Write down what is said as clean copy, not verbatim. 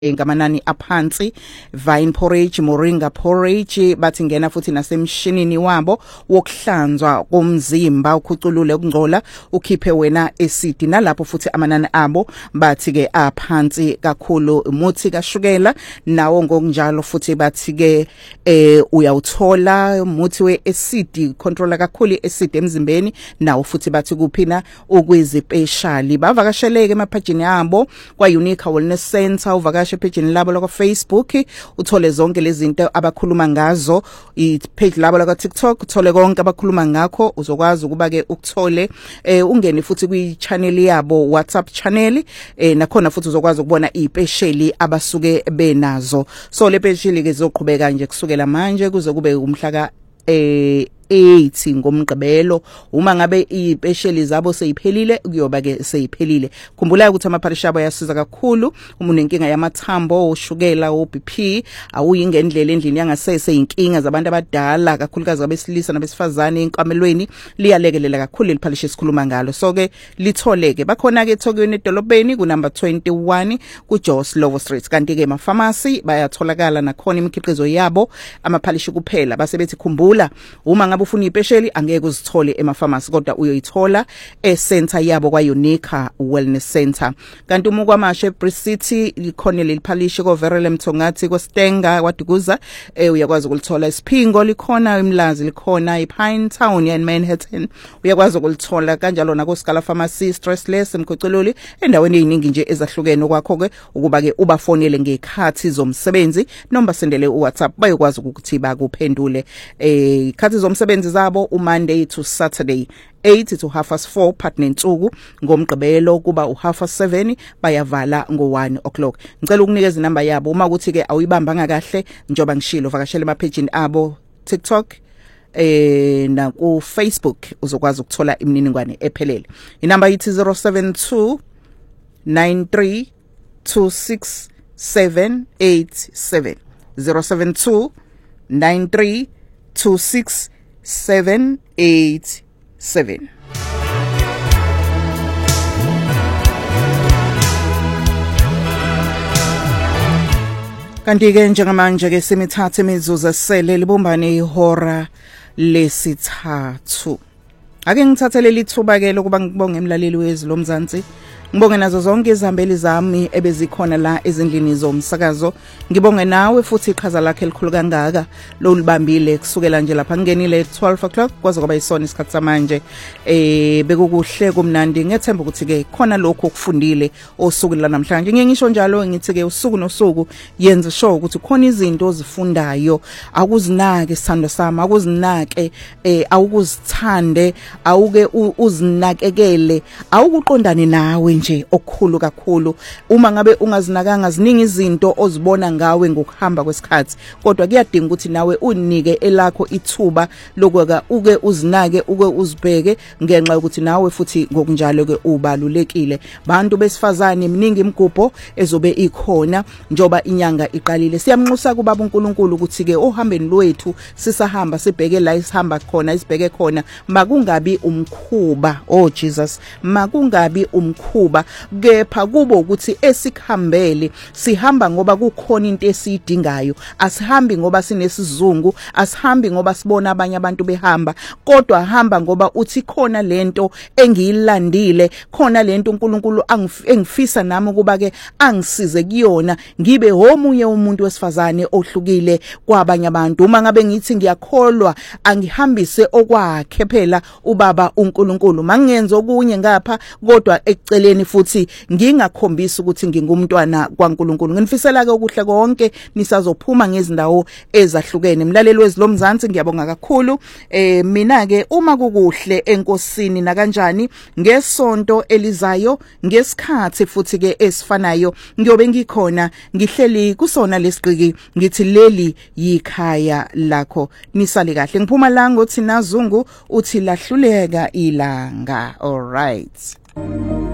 ngamanani aphansi, vine porridge, moringa porridge, bathi ngena futhi nasemshinini wabo wokuhlanzwa komzimba ukhuculule ukungcola ukhiphe wena acid, nalapho futhi amanani abo bathi ke aphansi kakhulu. Umuthi kashukela nawo ngokunjalo futhi bathi ke uyawuthola umuthi we-acid, controller kakhulu i-acid emzimbeni, nawo futhi bathi kuphina okwezipeshali. Bavakasheleke emapajini abo kwa Unique Wellness Center, uvakashe epejini labo lako Facebook uthole zonke lezi zinto abakhuluma ngazo, ipage labo lako TikTok uthole konke abakhuluma ngakho, uzokwazi ukuba ke ukuthole ungene futhi kwi-channel yabo WhatsApp channel, nakhona futhi uzokwazi ukubona ipesheli abasuke benazo. So le pesheli ke zizoqhubeka nje kusukela manje kuze kube umhla ka 8 ngomgqibelo. Uma ngabe ipesheli zabo seyiphelile kuyoba ke seyiphelile. Khumbula ukuthi amapharishi abo ayasiza kakhulu uma unenkinga yamathambo, ushukela, uBP, awuyingendlela endlini yangasese, inkinga zabantu abadala kakhulukazi abesilisa nabesifazane enkamelweni, liyalekelela kakhulu liphalishi esikhuluma ngalo. So ke litholeke bakhona ke eThekwini edolobheni ku number 21 ku Joe Slovo Street. Kanti ke emapharmacy bayatholakala nakhona imikhiqizo yabo amaphalishi kuphela. Basebethi khumbula uma ufuna ipesheli angeke uzithole emapharmacy kodwa uyoyithola center yabo kwa Unique Wellness Center. Kanti uma kwamashe City likhona leliphalishi ko Verele Mthongathi ko Stenga kwaDukuza, uyakwazi ukulithola. Isiphingo likhona, eMlazi likhona, ePine Town ya Manhattan uyakwazi ukulithola, kanjalo nako Scala Pharmacy Stressless emkhoceloli endaweni eziningi nje ezahlukene. Kwakho ke ukuba ke ubafonele ngekhathi zomsebenzi noma sendele uWhatsApp bayokwazi ukuthi bakuphendule. Ikhathi zomsebenzi zabo Monday to Saturday 8 to 4:30 partner nsuku, ngomgqibelo kuba 7:30 bayavala ngo1 o'clock. Ngicela ukunikeza inamba yabo uma ukuthi ke awuyibambanga kahle njoba ngishilo, vakashela emapagini abo TikTok na ku Facebook uzokwazi ukuthola imininingwane ephelele. Inamba yithi 072 93 26787 072 93 26787. Kanti ke njengamanje ke semithathe imizuzu esele libumbane ihora lesithathu. Ake ngithathele lithuba ke lokuba ngibonge emlaleli wezi loMzansi, ngibonge nazo zonke izihambeli zami ebezikhona la ezindlini zomsakazo. Ngibonge nawe futhi iqhaza lakhe elikhulu kangaka lolibambile kusukela nje lapha ngenile 12 o'clock kwaze kwaba isona isikhathi samanje. Bekukuhle kumnandi, ngethemba ukuthi ke khona lokho okufundile osuku la namhlanje. Ngisho njalo ngithi ke usuku nosuku yenza sure ukuthi khona izinto ozifundayo, akuzinake isithando sami, akuzinake, awukuzithande, awuke uzinakekele, awukuqondane nawe nje okukhulu kakhulu. Uma ngabe ungazinakanga ziningi izinto ozibona ngawe ngokuhamba kwesikhathi, kodwa kuyadinga ukuthi nawe unike elakho ithuba lokuka uke uzinake, uke uzibheke, ngenxa ukuthi nawe futhi ngokunjalo ke ubalulekile. Bantu besifazane iminingi imigubho ezobe ikhona njoba inyanga iqalile. Siyamnxusa kuBaba uNkulunkulu ukuthi ke ohambeni lwethu sisahamba sibheke la isihamba khona, isibheke khona, makungabi umkhuba, oh Jesus, makungabi umkhuba, kepha kubo ukuthi esikhambele sihamba ngoba kukhona into esiyidingayo. Asihambi ngoba sinesizungu, asihambi ngoba sibona abanye abantu behamba, kodwa hamba ngoba uthi khona lento engiyilandile, khona lento uNkulunkulu engifisa nami ukuba ke angisize kuyona, ngibe omunye umuntu wesifazane ohlukile kwabanye abantu. Uma ngabe ngithi ngiyakholwa, angihambise okwakhe phela uBaba uNkulunkulu. Mangenza okunye ngapha kodwa eceleni futhi ngingakhombisa ukuthi ngingumntwana kwaNkulunkulu. Nginifisela ke okuhle konke nisazophuma ngezindawo ezahlukene. Mlaleli weziloMzansi, ngiyabonga kakhulu. Mina ke uma kukuhle enkosini na kanjani ngesonto elizayo ngesikhathi futhi ke esifanayo ngiyobe ngikhona ngihleli kusona lesiqiki, ngithi leli yikhaya lakho. Nisale kahle. Ngiphuma la ngothi Nazungu uthi lahluleka ilanga. All right.